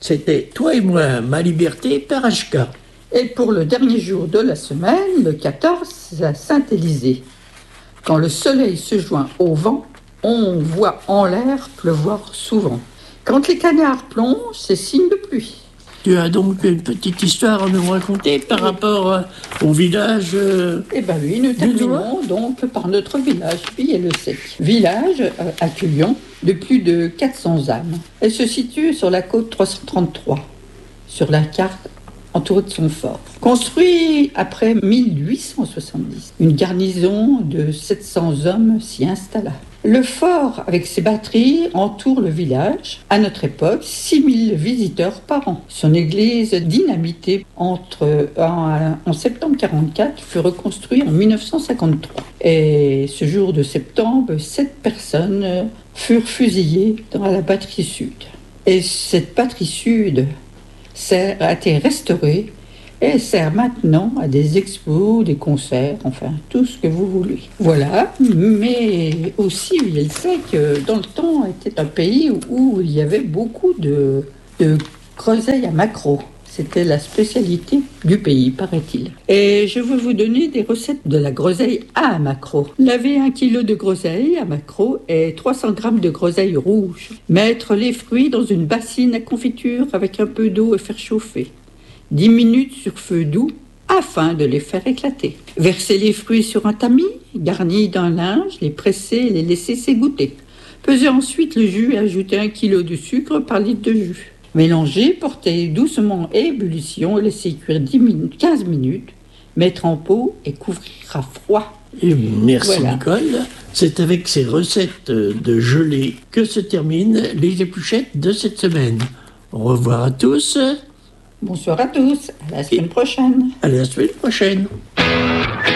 C'était Toi et moi, ma liberté par HK. Et pour le dernier jour de la semaine, le 14, à Saint-Élysée. Quand le soleil se joint au vent, on voit en l'air pleuvoir souvent. Quand les canards plongent, c'est signe de pluie. Tu as donc une petite histoire à nous raconter par rapport au village Eh bien oui, nous terminons donc par notre village, Villers-le-Sec. Village accueillant de plus de 400 âmes. Elle se situe sur la côte 333, sur la carte entouré de son fort. Construit après 1870, une garnison de 700 hommes s'y installa. Le fort, avec ses batteries, entoure le village. À notre époque, 6000 visiteurs par an. Son église, dynamitée en septembre 1944, fut reconstruite en 1953. Et ce jour de septembre, 7 personnes furent fusillées dans la batterie sud. Et cette batterie sud a été restaurée et sert maintenant à des expos, des concerts, enfin tout ce que vous voulez. Voilà, mais aussi Villers-le-Sec, dans le temps, était un pays où il y avait beaucoup de groseilles à maquereau. C'était la spécialité du pays, paraît-il. Et je veux vous donner des recettes de la groseille à maquereau. Lavez 1 kg de groseille à maquereau et 300 g de groseille rouge. Mettre les fruits dans une bassine à confiture avec un peu d'eau et faire chauffer. 10 minutes sur feu doux afin de les faire éclater. Verser les fruits sur un tamis, garni d'un linge, les presser et les laisser s'égoutter. Peser ensuite le jus et ajouter 1 kg de sucre par litre de jus. Mélanger, porter doucement à ébullition et laisser cuire 15 minutes. Mettre en pot et couvrir à froid. Et merci voilà. Nicole. C'est avec ces recettes de gelée que se terminent les épluchettes de cette semaine. Au revoir à tous. Bonsoir à tous, à la semaine prochaine. À la semaine prochaine.